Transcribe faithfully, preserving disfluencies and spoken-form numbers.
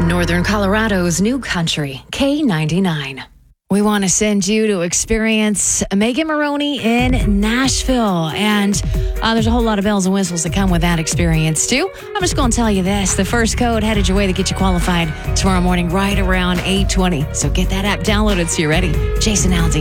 Northern Colorado's new country, K ninety-nine. We want to send you to experience Megan Moroney in Nashville. And uh, there's a whole lot of bells and whistles that come with that experience, too. I'm just going to tell you this. The first code headed your way to get you qualified tomorrow morning right around eight twenty. So get that app downloaded so you're ready. Jason Aldean.